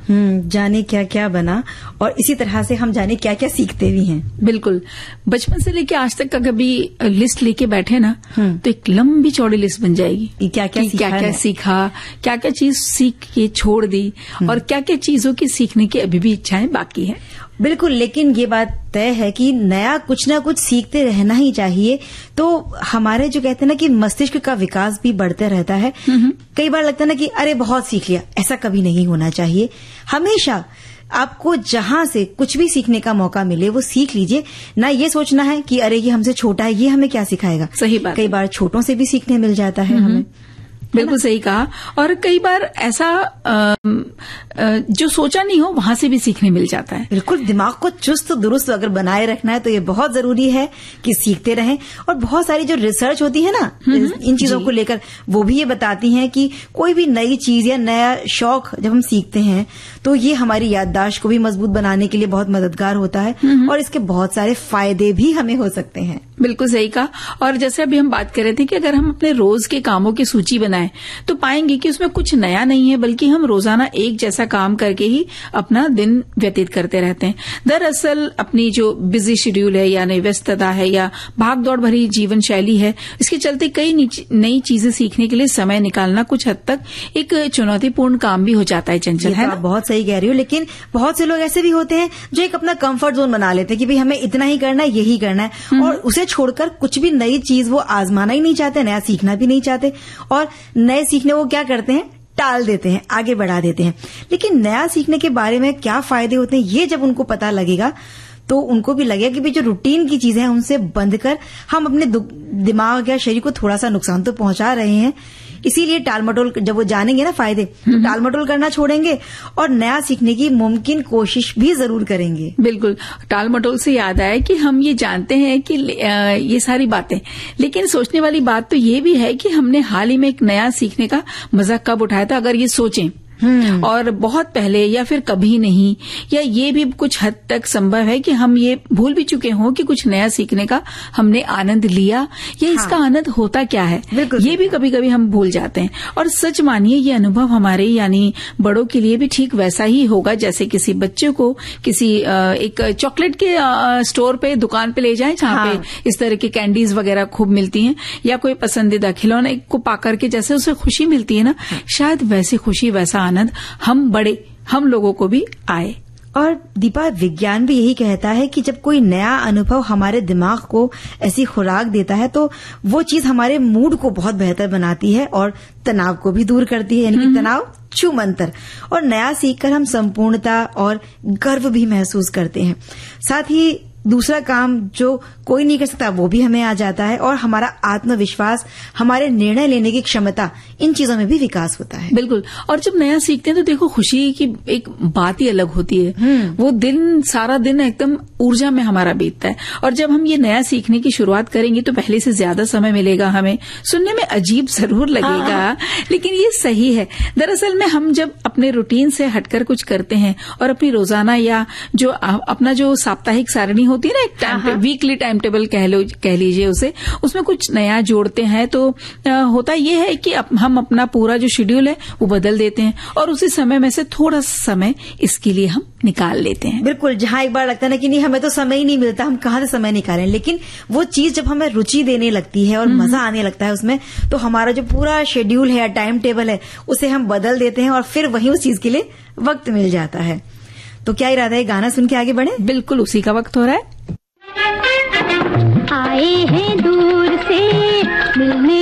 जाने क्या क्या बना, और इसी तरह से हम जाने क्या क्या सीखते भी हैं। बिल्कुल, बचपन से लेके आज तक का कभी लिस्ट लेके बैठे ना तो एक लंबी चौड़ी लिस्ट बन जाएगी कि क्या क्या सीखा, क्या क्या चीज सीख के छोड़ दी, और क्या क्या चीजों की सीखने की अभी भी इच्छाएं बाकी हैं। बिल्कुल, लेकिन ये बात तय है कि नया कुछ ना कुछ सीखते रहना ही चाहिए, तो हमारे जो कहते हैं ना कि मस्तिष्क का विकास भी बढ़ते रहता है। कई बार लगता है ना कि अरे बहुत सीख लिया, ऐसा कभी नहीं होना चाहिए। हमेशा आपको जहां से कुछ भी सीखने का मौका मिले वो सीख लीजिए, ना ये सोचना है कि अरे ये हमसे छोटा है, ये हमें क्या सिखाएगा। सही बात। कई बार छोटों से भी सीखने मिल जाता है हमें। बिल्कुल सही कहा। और कई बार ऐसा जो सोचा नहीं हो वहां से भी सीखने मिल जाता है। बिल्कुल, दिमाग को चुस्त दुरुस्त अगर बनाए रखना है तो ये बहुत जरूरी है कि सीखते रहें। और बहुत सारी जो रिसर्च होती है ना इन चीजों को लेकर, वो भी ये बताती हैं कि कोई भी नई चीज या नया शौक जब हम सीखते हैं तो ये हमारी याददाश्त को भी मजबूत बनाने के लिए बहुत मददगार होता है, और इसके बहुत सारे फायदे भी हमें हो सकते हैं। बिल्कुल सही कहा। और जैसे अभी हम बात कर रहे थे कि अगर हम अपने रोज के कामों की सूची बनाएं तो पाएंगे कि उसमें कुछ नया नहीं है, बल्कि हम रोजाना एक जैसा काम करके ही अपना दिन व्यतीत करते रहते हैं। दरअसल अपनी जो बिजी शेड्यूल है, यानी व्यस्तता है, या भागदौड़ भरी जीवन शैली है, इसके चलते कई नई चीजें सीखने के लिए समय निकालना कुछ हद तक एक चुनौतीपूर्ण काम भी हो जाता है। चंचल, है ना? बहुत सही कह रही हो, लेकिन बहुत से लोग ऐसे भी होते हैं जो एक अपना कंफर्ट जोन बना लेते हैं कि भाई हमें इतना ही करना है, यही करना है, और उसे छोड़कर कुछ भी नई चीज वो आजमाना ही नहीं चाहते, नया सीखना भी नहीं चाहते, और नए सीखने वो क्या करते हैं, टाल देते हैं, आगे बढ़ा देते हैं। लेकिन नया सीखने के बारे में क्या फायदे होते हैं ये जब उनको पता लगेगा तो उनको भी लगेगा कि भाई जो रूटीन की चीजें हैं उनसे बंध कर हम अपने दिमाग या शरीर को थोड़ा सा नुकसान तो पहुंचा रहे हैं। इसीलिए टालमटोल, जब वो जानेंगे ना फायदे, तो टालमटोल करना छोड़ेंगे और नया सीखने की मुमकिन कोशिश भी जरूर करेंगे। बिल्कुल, टालमटोल से याद आया कि हम ये जानते हैं कि ये सारी बातें, लेकिन सोचने वाली बात तो ये भी है कि हमने हाल ही में एक नया सीखने का मजा कब उठाया था। अगर ये सोचें और बहुत पहले या फिर कभी नहीं, या ये भी कुछ हद तक संभव है कि हम ये भूल भी चुके हों कि कुछ नया सीखने का हमने आनंद लिया, या इसका आनंद होता क्या है, ये भी कभी कभी हम भूल जाते हैं। और सच मानिए ये अनुभव हमारे यानी बड़ों के लिए भी ठीक वैसा ही होगा जैसे किसी बच्चे को किसी एक चॉकलेट के स्टोर पे, दुकान पे ले जाएं जहां पे इस तरह की कैंडीज वगैरह खूब मिलती हैं, या कोई पसंदीदा खिलौने को पाकर के जैसे उसे खुशी मिलती है ना, शायद वैसी खुशी, वैसा आनंद हम लोगों को भी आए। और दीपा, विज्ञान भी यही कहता है कि जब कोई नया अनुभव हमारे दिमाग को ऐसी खुराक देता है तो वो चीज हमारे मूड को बहुत बेहतर बनाती है और तनाव को भी दूर करती है, यानी कि तनाव छूमंतर। और नया सीखकर हम संपूर्णता और गर्व भी महसूस करते हैं। साथ ही दूसरा काम जो कोई नहीं कर सकता वो भी हमें आ जाता है, और हमारा आत्मविश्वास, हमारे निर्णय लेने की क्षमता, इन चीजों में भी विकास होता है। बिल्कुल। और जब नया सीखते हैं तो देखो खुशी की एक बात ही अलग होती है। वो दिन, सारा दिन एकदम ऊर्जा में हमारा बीतता है। और जब हम ये नया सीखने की शुरुआत करेंगे तो पहले से ज्यादा समय मिलेगा हमें। सुनने में अजीब जरूर लगेगा, लेकिन ये सही है। दरअसल में हम जब अपने रूटीन से हटकर कुछ करते हैं और अपनी रोजाना या जो अपना जो साप्ताहिक सारणी होती है ना, एक वीकली टाइम टेबल कह लीजिए उसे, उसमें कुछ नया जोड़ते हैं तो होता ये है कि हम अपना पूरा जो शेड्यूल है वो बदल देते हैं, और उसी समय में से थोड़ा समय इसके लिए हम निकाल लेते हैं। बिल्कुल, जहां एक बार लगता है ना कि नहीं हमें तो समय ही नहीं मिलता, हम कहां से समय निकालें, लेकिन वो चीज जब हमें रुचि देने लगती है और मजा आने लगता है उसमें, तो हमारा जो पूरा शेड्यूल है, टाइम टेबल है, उसे हम बदल देते हैं और फिर वही उस चीज के लिए वक्त मिल जाता है। तो क्या इरादा है, गाना सुन के आगे बढ़े? बिल्कुल, उसी का वक्त हो रहा है। आए हैं दूर से मिलने